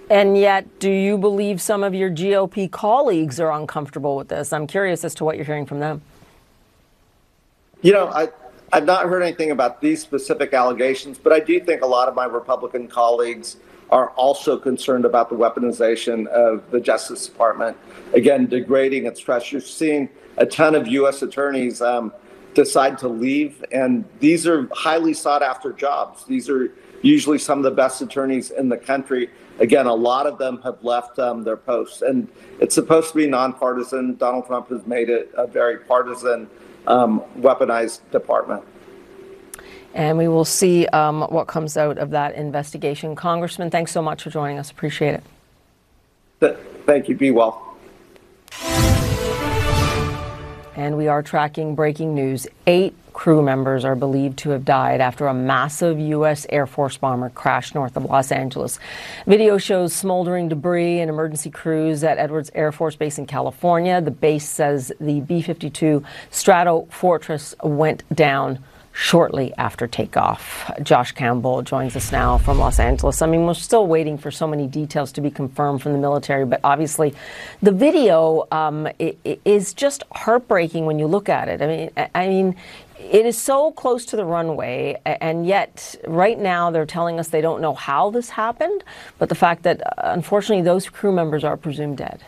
And yet, do you believe some of your GOP colleagues are uncomfortable with this? I'm curious as to what you're hearing from them. I've not heard anything about these specific allegations, but I do think a lot of my Republican colleagues are also concerned about the weaponization of the Justice Department, again, degrading its trust. You're seeing a ton of U.S. attorneys decide to leave, and these are highly sought after jobs. These are usually some of the best attorneys in the country. Again, a lot of them have left their posts, and it's supposed to be nonpartisan. Donald Trump has made it a very partisan, weaponized department. And we will see what comes out of that investigation. Congressman, thanks so much for joining us. Appreciate it. Thank you. Be well. And we are tracking breaking news. 8 crew members are believed to have died after a massive U.S. Air Force bomber crashed north of Los Angeles. Video shows smoldering debris and emergency crews at Edwards Air Force Base in California. The base says the B-52 Stratofortress went down shortly after takeoff. Josh Campbell joins us now from Los Angeles. I mean, we're still waiting for so many details to be confirmed from the military, but obviously the video is just heartbreaking when you look at it. I mean, it is so close to the runway, and yet right now they're telling us they don't know how this happened, but the fact that unfortunately those crew members are presumed dead.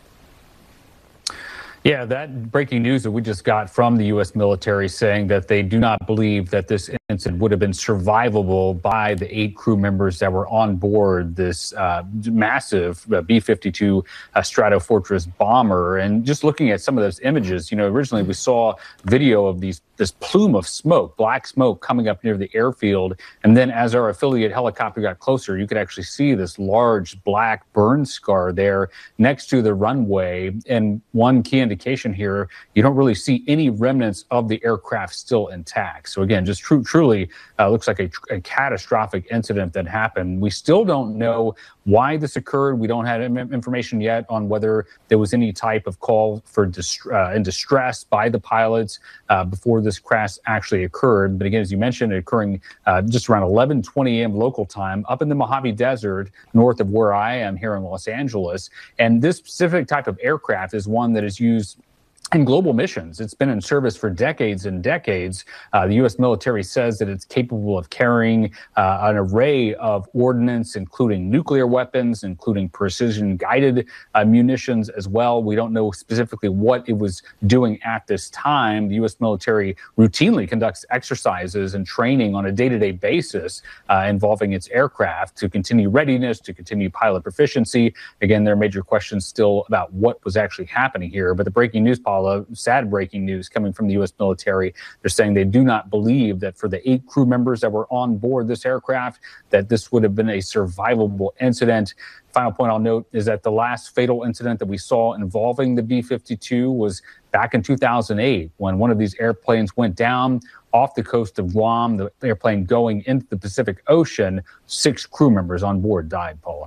Yeah, that breaking news that we just got from the U.S. military saying that they do not believe that this incident would have been survivable by the 8 crew members that were on board this massive B-52 Stratofortress bomber. And just looking at some of those images, originally we saw video of this plume of smoke, black smoke coming up near the airfield. And then as our affiliate helicopter got closer, you could actually see this large black burn scar there next to the runway. And one key indication here, you don't really see any remnants of the aircraft still intact. So again, just truly looks like a catastrophic incident that happened. We still don't know why this occurred. We don't have information yet on whether there was any type of call for in distress by the pilots before this crash actually occurred. But again, as you mentioned, it occurring just around 11:20 a.m. local time up in the Mojave Desert, north of where I am here in Los Angeles. And this specific type of aircraft is one that is used in global missions. It's been in service for decades and decades. The U.S. military says that it's capable of carrying an array of ordnance, including nuclear weapons, including precision-guided munitions as well. We don't know specifically what it was doing at this time. The U.S. military routinely conducts exercises and training on a day-to-day basis involving its aircraft to continue readiness, to continue pilot proficiency. Again, there are major questions still about what was actually happening here. But the breaking news, sad breaking news coming from the U.S. military. They're saying they do not believe that for the 8 crew members that were on board this aircraft, that this would have been a survivable incident. Final point I'll note is that the last fatal incident that we saw involving the B-52 was back in 2008 when one of these airplanes went down off the coast of Guam, the airplane going into the Pacific Ocean. 6 crew members on board died, Paula.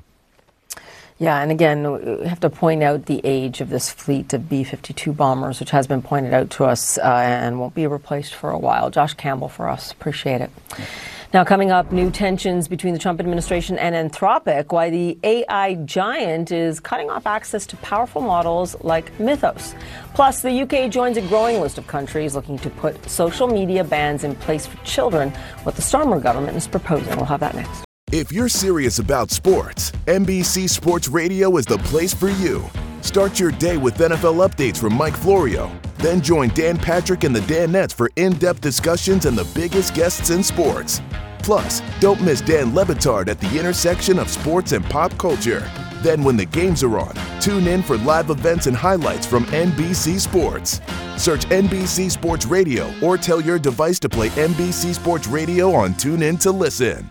Yeah, and again, we have to point out the age of this fleet of B-52 bombers, which has been pointed out to us and won't be replaced for a while. Josh Campbell for us. Appreciate it. Now, coming up, new tensions between the Trump administration and Anthropic, why the AI giant is cutting off access to powerful models like Mythos. Plus, the UK joins a growing list of countries looking to put social media bans in place for children, what the Starmer government is proposing. We'll have that next. If you're serious about sports, NBC Sports Radio is the place for you. Start your day with NFL updates from Mike Florio. Then join Dan Patrick and the Danettes for in-depth discussions and the biggest guests in sports. Plus, don't miss Dan Le Batard at the intersection of sports and pop culture. Then when the games are on, tune in for live events and highlights from NBC Sports. Search NBC Sports Radio or tell your device to play NBC Sports Radio on TuneIn to listen.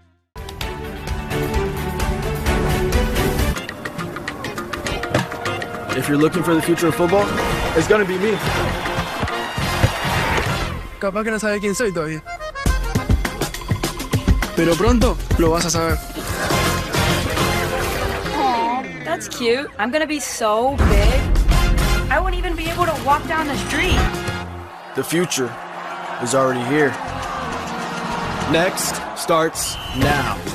If you're looking for the future of football, it's gonna be me. Capaz que no sabe quién soy todavía. Pero pronto lo vas a saber. Aww, that's cute. I'm gonna be so big, I won't even be able to walk down the street. The future is already here. Next starts now.